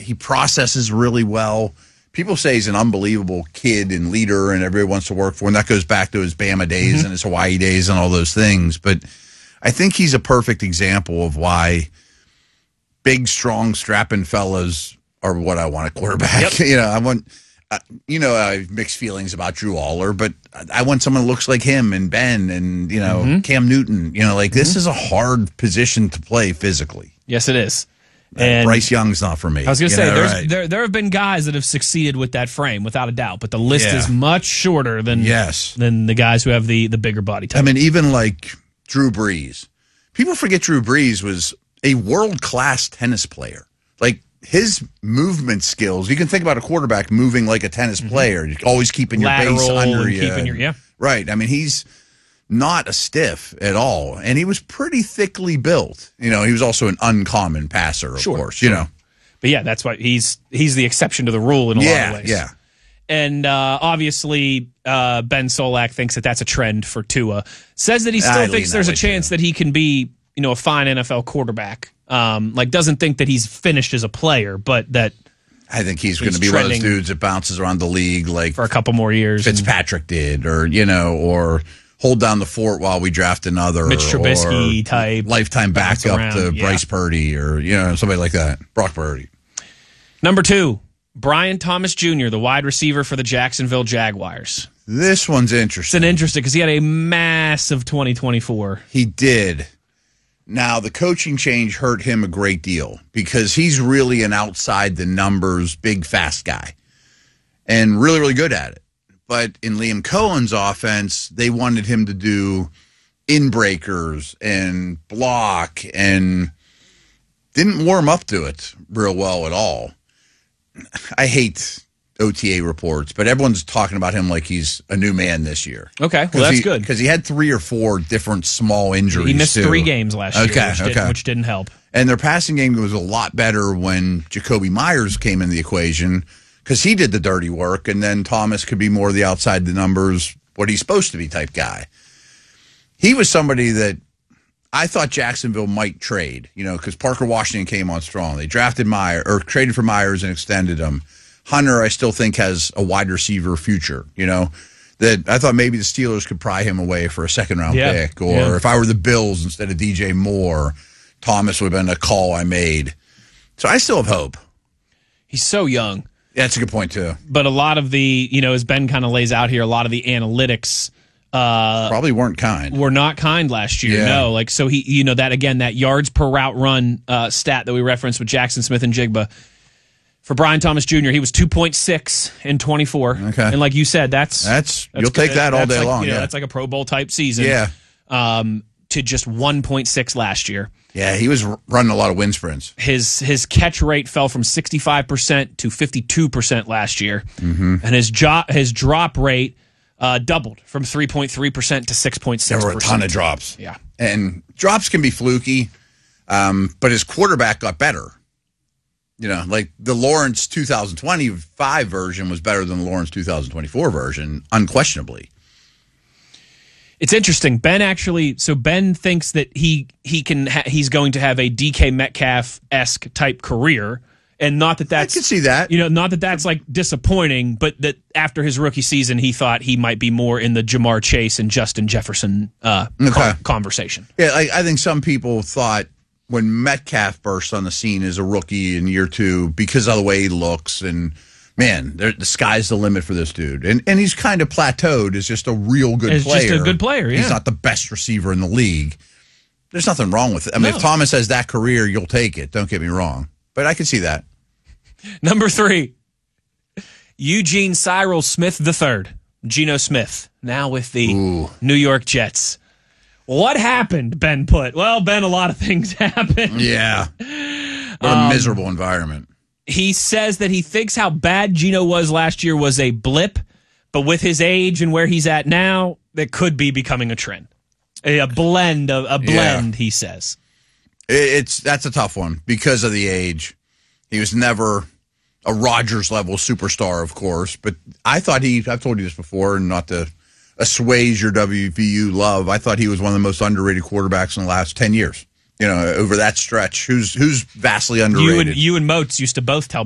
He processes really well. People say he's an unbelievable kid and leader and everybody wants to work for him. That goes back to his Bama days and his Hawaii days and all those things. But I think he's a perfect example of why big, strong, strapping fellas are what I want a quarterback. Yep. I have mixed feelings about Drew Aller, but I want someone who looks like him and Ben and, Cam Newton. This is a hard position to play physically. Yes, it is. And Bryce Young's not for me. I was going to say, there have been guys that have succeeded with that frame, without a doubt, but the list is much shorter than the guys who have the bigger body type. I mean, even like Drew Brees. People forget Drew Brees was a world-class tennis player. Like, his movement skills, you can think about a quarterback moving like a tennis player, always keeping your base under you. Right. I mean, he's not a stiff at all, and he was pretty thickly built. He was also an uncommon passer, of course. But yeah, that's why he's the exception to the rule in a lot of ways. Yeah. And obviously, Ben Solak thinks that that's a trend for Tua. Says that he still thinks there's a chance that he can be, a fine NFL quarterback. Doesn't think that he's finished as a player, but that I think he's going to be one of those dudes that bounces around the league like for a couple more years. Fitzpatrick did, or hold down the fort while we draft another Mitch Trubisky type lifetime backup to Bryce Purdy or somebody like that. Brock Purdy. Number 2, Brian Thomas Jr., the wide receiver for the Jacksonville Jaguars. This one's interesting. It's interesting because he had a massive 2024. He did. Now, the coaching change hurt him a great deal because he's really an outside the numbers, big, fast guy and really, really good at it. But in Liam Cohen's offense, they wanted him to do in-breakers and block and didn't warm up to it real well at all. I hate OTA reports, but everyone's talking about him like he's a new man this year. Okay, well, that's good. Because he had 3 or 4 different small injuries. He missed 3 games last year, which didn't help. And their passing game was a lot better when Jacoby Myers came in the equation because he did the dirty work, and then Thomas could be more the outside the numbers, what he's supposed to be type guy. He was somebody that I thought Jacksonville might trade, because Parker Washington came on strong. They drafted Myers or traded for Myers and extended him. Hunter, I still think, has a wide receiver future, that I thought maybe the Steelers could pry him away for a second-round pick. Or if I were the Bills instead of DJ Moore, Thomas would have been a call I made. So I still have hope. He's so young. Yeah, that's a good point, too. But a lot of the, as Ben kind of lays out here, a lot of the analytics probably weren't kind. Were not kind last year. Yeah. No, so he, that yards per route run stat that we referenced with Jackson Smith and Jigba. For Brian Thomas Jr., he was 2.6 in 24. Okay. And like you said, that's you'll take that all day long. That's like a Pro Bowl type season. Yeah. To just 1.6 last year. Yeah, he was running a lot of wind sprints. His catch rate fell from 65% to 52% last year. Mm-hmm. And his drop rate doubled from 3.3% to 6.6%. There were a ton of drops. Yeah. And drops can be fluky, but his quarterback got better. Like the Lawrence 2025 version was better than the Lawrence 2024 version, unquestionably. It's interesting. Ben thinks that he's going to have a DK Metcalf-esque type career, and not that that's I can see that. Not that that's like disappointing, but that after his rookie season, he thought he might be more in the Jamar Chase and Justin Jefferson conversation. Yeah, I think some people thought when Metcalf burst on the scene as a rookie in year 2 because of the way he looks and, man, the sky's the limit for this dude. And he's kind of plateaued as just a real good player. He's just a good player, yeah. He's not the best receiver in the league. There's nothing wrong with it. I mean, if Thomas has that career, you'll take it. Don't get me wrong. But I can see that. Number 3, Eugene Cyril Smith III, Geno Smith, now with the New York Jets. What happened, Ben put? Well, Ben, a lot of things happened. Yeah. What a miserable environment. He says that he thinks how bad Geno was last year was a blip, but with his age and where he's at now, that could be becoming a trend. A blend, he says. That's a tough one because of the age. He was never a Rodgers-level superstar, of course, but I thought I've told you this before, and not to assuage your WVU love, I thought he was one of the most underrated quarterbacks in the last 10 years. Over that stretch, who's vastly underrated. You and Moats used to both tell